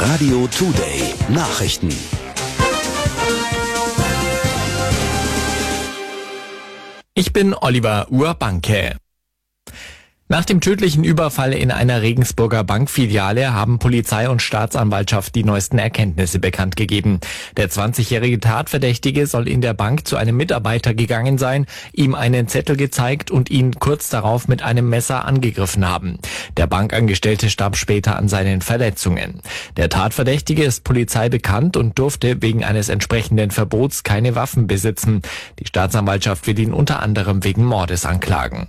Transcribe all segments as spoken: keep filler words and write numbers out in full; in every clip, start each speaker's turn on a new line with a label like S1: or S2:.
S1: Radio Today Nachrichten.
S2: Ich bin Oliver Urbanke. Nach dem tödlichen Überfall in einer Regensburger Bankfiliale haben Polizei und Staatsanwaltschaft die neuesten Erkenntnisse bekannt gegeben. Der zwanzigjährige Tatverdächtige soll in der Bank zu einem Mitarbeiter gegangen sein, ihm einen Zettel gezeigt und ihn kurz darauf mit einem Messer angegriffen haben. Der Bankangestellte starb später an seinen Verletzungen. Der Tatverdächtige ist Polizei bekannt und durfte wegen eines entsprechenden Verbots keine Waffen besitzen. Die Staatsanwaltschaft will ihn unter anderem wegen Mordes anklagen.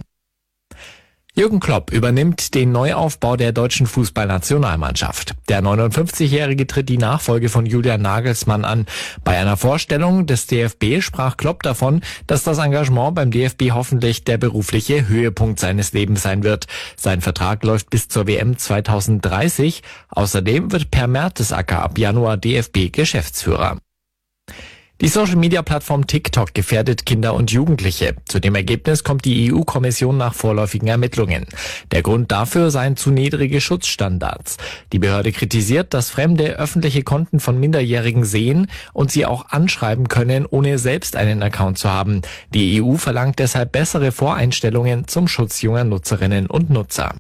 S2: Jürgen Klopp übernimmt den Neuaufbau der deutschen Fußballnationalmannschaft. Der neunundfünfzigjährige tritt die Nachfolge von Julian Nagelsmann an. Bei einer Vorstellung des D F B sprach Klopp davon, dass das Engagement beim D F B hoffentlich der berufliche Höhepunkt seines Lebens sein wird. Sein Vertrag läuft bis zur W M zweitausenddreißig. Außerdem wird Per Mertesacker ab Januar D F B-Geschäftsführer. Die Social-Media-Plattform TikTok gefährdet Kinder und Jugendliche. Zu dem Ergebnis kommt die E U-Kommission nach vorläufigen Ermittlungen. Der Grund dafür seien zu niedrige Schutzstandards. Die Behörde kritisiert, dass Fremde öffentliche Konten von Minderjährigen sehen und sie auch anschreiben können, ohne selbst einen Account zu haben. Die E U verlangt deshalb bessere Voreinstellungen zum Schutz junger Nutzerinnen und Nutzer.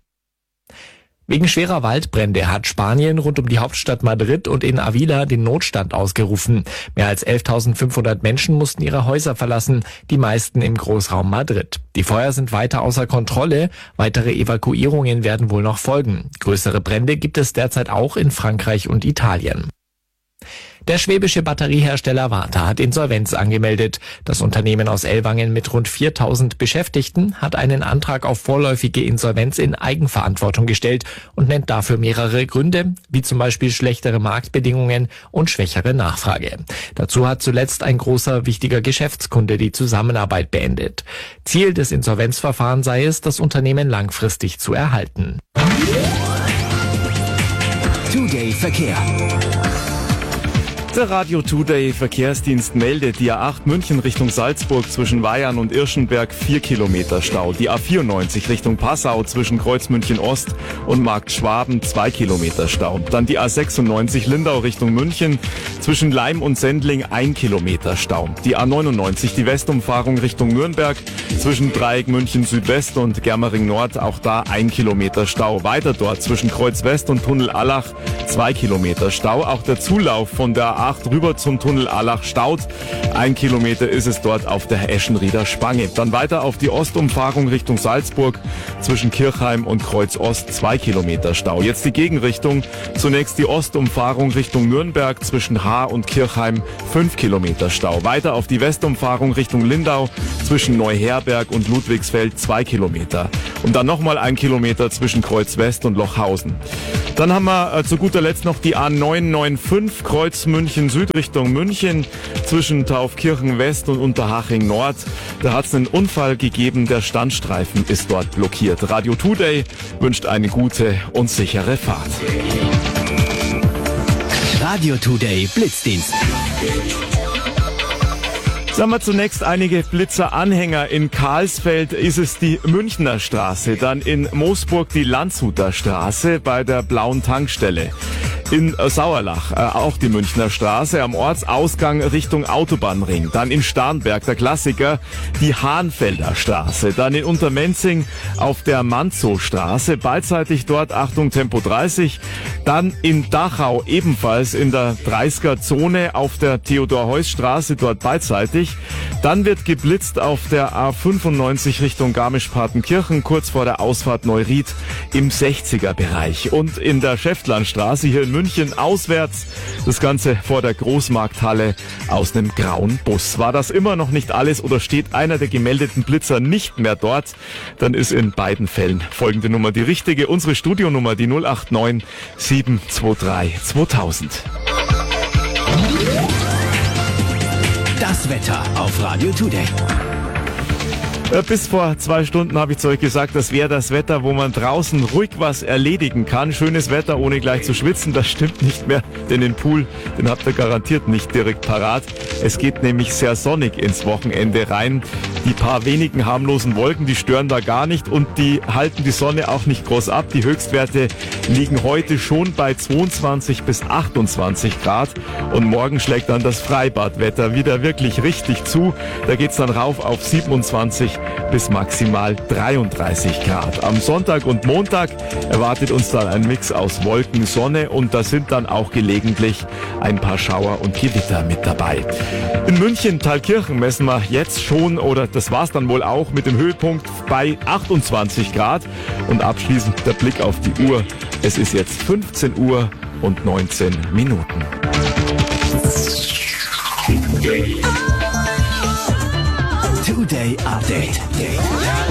S2: Wegen schwerer Waldbrände hat Spanien rund um die Hauptstadt Madrid und in Avila den Notstand ausgerufen. Mehr als elftausendfünfhundert Menschen mussten ihre Häuser verlassen, die meisten im Großraum Madrid. Die Feuer sind weiter außer Kontrolle, weitere Evakuierungen werden wohl noch folgen. Größere Brände gibt es derzeit auch in Frankreich und Italien. Der schwäbische Batteriehersteller Varta hat Insolvenz angemeldet. Das Unternehmen aus Ellwangen mit rund viertausend Beschäftigten hat einen Antrag auf vorläufige Insolvenz in Eigenverantwortung gestellt und nennt dafür mehrere Gründe, wie zum Beispiel schlechtere Marktbedingungen und schwächere Nachfrage. Dazu hat zuletzt ein großer, wichtiger Geschäftskunde die Zusammenarbeit beendet. Ziel des Insolvenzverfahrens sei es, das Unternehmen langfristig zu erhalten.
S1: Today Verkehr.
S3: Der Radio Today Verkehrsdienst meldet, die A acht München Richtung Salzburg zwischen Weyarn und Irschenberg vier Kilometer Stau. Die A vierundneunzig Richtung Passau zwischen Kreuz München Ost und Markt Schwaben zwei Kilometer Stau. Dann die A sechsundneunzig Lindau Richtung München zwischen Leim und Sendling ein Kilometer Stau. Die A neunundneunzig, die Westumfahrung Richtung Nürnberg zwischen Dreieck München Südwest und Germering Nord, auch da ein Kilometer Stau. Weiter dort zwischen Kreuz West und Tunnel Allach zwei Kilometer Stau. Auch der Zulauf von der A acht rüber zum Tunnel Allach staut. Ein Kilometer ist es dort auf der Eschenrieder Spange. Dann weiter auf die Ostumfahrung Richtung Salzburg zwischen Kirchheim und Kreuz Ost zwei Kilometer Stau. Jetzt die Gegenrichtung. Zunächst die Ostumfahrung Richtung Nürnberg zwischen Haar und Kirchheim fünf Kilometer Stau. Weiter auf die Westumfahrung Richtung Lindau zwischen Neuherberg und Ludwigsfeld zwei Kilometer. Und dann nochmal ein Kilometer zwischen Kreuz West und Lochhausen. Dann haben wir äh, zu guter Letzt noch die A neunhundertfünfundneunzig Kreuz München Süd Richtung München zwischen Taufkirchen West und Unterhaching Nord. Da hat es einen Unfall gegeben, der Standstreifen ist dort blockiert. Radio Today wünscht eine gute und sichere Fahrt.
S1: Radio Today Blitzdienst.
S3: Sagen wir zunächst einige Blitzer-Anhänger. In Karlsfeld ist es die Münchner Straße, dann in Moosburg die Landshuter Straße bei der blauen Tankstelle. In Sauerlach äh, auch die Münchner Straße am Ortsausgang Richtung Autobahnring. Dann in Starnberg der Klassiker, die Hahnfelder Straße. Dann in Untermenzing auf der Manzow-Straße, beidseitig dort Achtung Tempo dreißig. Dann in Dachau ebenfalls in der dreißiger-Zone auf der Theodor-Heuss-Straße, dort beidseitig. Dann wird geblitzt auf der A fünfundneunzig Richtung Garmisch-Partenkirchen, kurz vor der Ausfahrt Neuried im sechziger-Bereich. Und in der Schäftlarnstraße hier in München auswärts, das Ganze vor der Großmarkthalle aus einem grauen Bus. War das immer noch nicht alles oder steht einer der gemeldeten Blitzer nicht mehr dort, dann ist in beiden Fällen folgende Nummer die richtige. Unsere Studionummer, die null acht neun sieben zwei drei zweitausend.
S1: Das Wetter auf Radio Today.
S3: Bis vor zwei Stunden habe ich zu euch gesagt, das wäre das Wetter, wo man draußen ruhig was erledigen kann. Schönes Wetter, ohne gleich zu schwitzen, das stimmt nicht mehr, denn den Pool, den habt ihr garantiert nicht direkt parat. Es geht nämlich sehr sonnig ins Wochenende rein. Die paar wenigen harmlosen Wolken, die stören da gar nicht und die halten die Sonne auch nicht groß ab. Die Höchstwerte liegen heute schon bei zweiundzwanzig bis achtundzwanzig Grad und morgen schlägt dann das Freibadwetter wieder wirklich richtig zu. Da geht's dann rauf auf siebenundzwanzig bis maximal dreiunddreißig Grad. Am Sonntag und Montag erwartet uns dann ein Mix aus Wolken, Sonne und da sind dann auch gelegentlich ein paar Schauer und Gewitter mit dabei. In München, Thalkirchen messen wir jetzt schon, oder das war's dann wohl auch, mit dem Höhepunkt bei achtundzwanzig Grad. Und abschließend der Blick auf die Uhr. Es ist jetzt fünfzehn Uhr und neunzehn Minuten.
S1: Today Update.